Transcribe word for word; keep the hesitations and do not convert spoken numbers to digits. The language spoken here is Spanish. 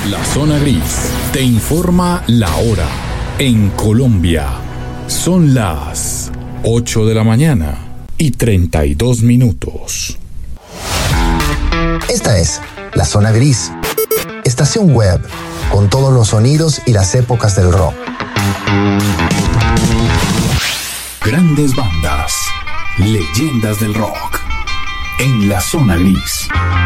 La Zona Gris te informa la hora. En Colombia son las ocho de la mañana y treinta y dos minutos. Esta es La Zona Gris, estación web con todos los sonidos y las épocas del rock. Grandes bandas, leyendas del rock, en La Zona Gris.